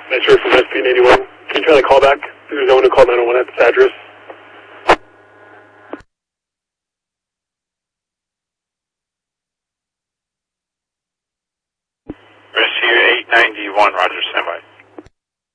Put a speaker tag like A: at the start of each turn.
A: That's sure from SP81. Can you try to call back? There's no one who called 901 at this address.
B: Rescue 891, Roger, standby.